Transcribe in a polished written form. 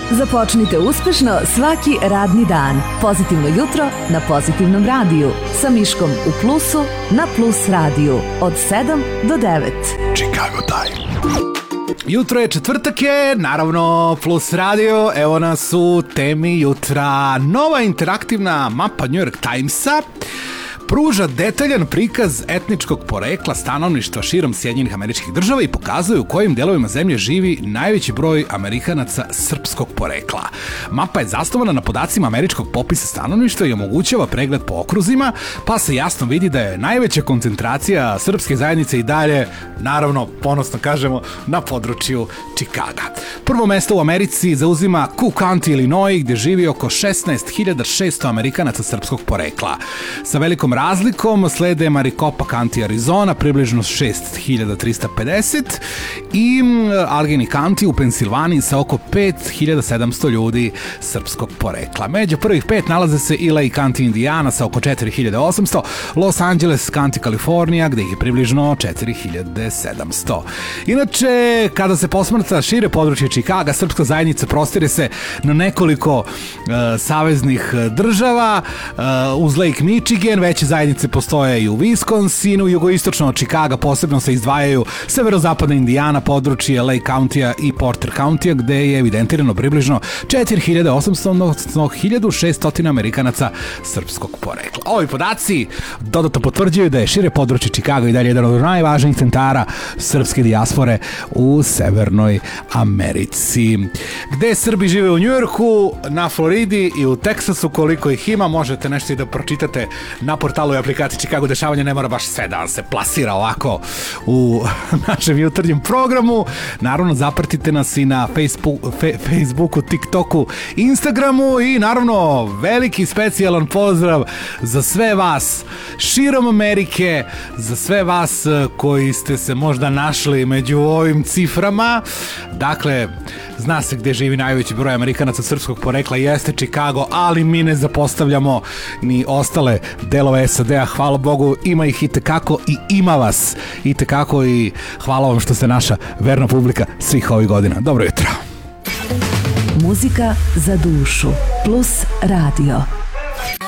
Započnite uspešno svaki radni dan. Pozitivno jutro na Pozitivnom radiju. Sa Miškom u plusu na Plus radiju. Od 7 do 9. Chicago Time. Jutro je, četvrtak je, naravno Plus radio, evo nas u temi jutra. Nova interaktivna mapa New York Timesa pruža detaljan prikaz etničkog porekla stanovništva širom Sjedinjenih Američkih Država i pokazuje u kojim delovima zemlje živi najveći broj Amerikanaca srpskog porekla. Mapa je zasnovana na podacima američkog popisa stanovništva i omogućava pregled po okruzima, pa se jasno vidi da je najveća koncentracija srpske zajednice i dalje, naravno, ponosno kažemo, na području Čikaga. Prvo mesto u Americi zauzima Cook County, Illinois, gdje živi oko 16.600 Amerikanaca srpskog porekla. Sa velikom razlikom slede Maricopa County, Arizona, približno 6.350 i Allegheny County u Pensilvaniji sa oko 5.700 ljudi srpskog porekla. Među prvih 5 nalaze se LA County, Indiana sa oko 4.800, Los Angeles County, Kalifornija, gde ih je približno 4.700. Inače, kada se posmatra šire područje Čikaga, srpska zajednica prostire se na nekoliko saveznih država, uz Lake Michigan, veće zajednice postoje i u Wisconsinu, jugoistočno od Čikaga posebno se izdvajaju severozapadna Indijana, područje Lake County-a i Porter County-a, gde je evidentirano približno 4.800, odnosno 1.600 Amerikanaca srpskog porekla. Ovi podaci dodatno potvrđuju da je šire područje Čikaga i dalje jedan od najvažnijih centara srpske dijaspore u Severnoj Americi. Gde Srbi žive u Njujorku, na Floridi i u Teksasu, koliko ih ima, možete nešto i da pročitate na portalu i aplikaciji Chicago dešavanja, ne mora baš sve da vam se plasira ovako u našem jutarnjem programu. Naravno, zapratite nas i na Facebooku, TikToku, Instagramu i naravno veliki specijalan pozdrav za sve vas širom Amerike, za sve vas koji ste se možda našli među ovim ciframa. Dakle, zna se gde živi najveći broj Amerikanaca srpskog porekla, jeste Chicago, ali mi ne zapostavljamo ni ostale delove SAD-a, hvala Bogu, ima ih itekako i ima vas itekako i hvala vam što ste naša verna publika svih ovih godina. Dobro jutro. Muzika za dušu. Plus radio.